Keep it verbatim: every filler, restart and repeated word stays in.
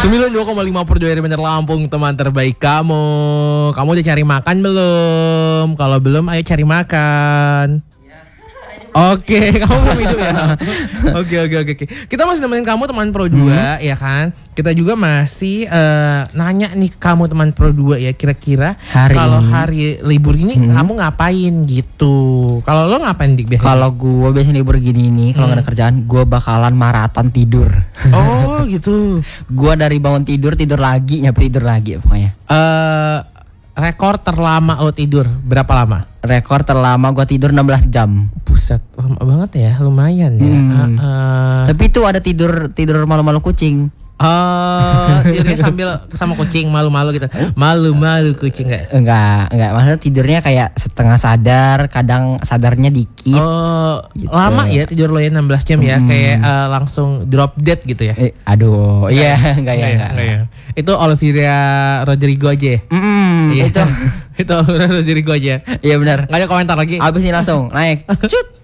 sembilan puluh dua koma lima per Joy Bener Lampung, teman terbaik kamu. Kamu udah cari makan belum? Kalau belum, ayo cari makan. Oke, kamu belum hidup ya? Oke, oke, oke. Kita masih nemenin kamu teman Pro dua, hmm. ya kan? Kita juga masih uh, nanya nih kamu teman Pro dua ya, kira-kira kalau hari libur ini hmm. kamu ngapain gitu? Kalau lo ngapain Dik biasanya? Kalau gue biasanya libur gini nih, kalau hmm. gak ada kerjaan, gue bakalan maraton tidur. Oh gitu. Gue dari bangun tidur, tidur lagi, nyampe tidur lagi pokoknya. Eh... Uh, Rekor terlama lo tidur berapa lama? Rekor terlama gue tidur enam belas jam. Buset, lama banget ya, lumayan ya. Hmm. Uh, uh. Tapi itu ada tidur tidur malu-malu kucing. Oh, tidurnya sambil sama kucing malu-malu gitu. Malu-malu kucing enggak? Enggak, enggak. Maksudnya tidurnya kayak setengah sadar, kadang sadarnya dikit. Oh, gitu. Lama ya tidur lo ya enam belas jam ya, hmm. kayak uh, langsung drop dead gitu ya. Eh, aduh, iya, enggak ya, enggak. enggak ya. Itu Olivia Rodrigo aja ya? Mm, iya. Itu itu Olivia Rodrigo aja. Iya benar. Enggak ada komentar lagi. Habis ini langsung naik. Cut.